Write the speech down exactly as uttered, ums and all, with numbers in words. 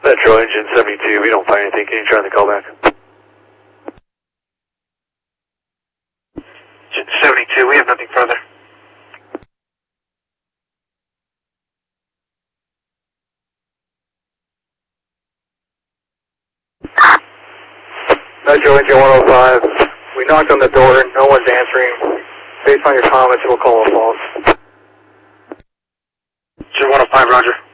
Metro Engine seventy-two, we don't find anything. Can you try the callback? seventy-two, we have nothing further. Metro Engine one oh five, we knocked on the door, no one's answering. Based on your comments, we'll call a false. one oh five, roger.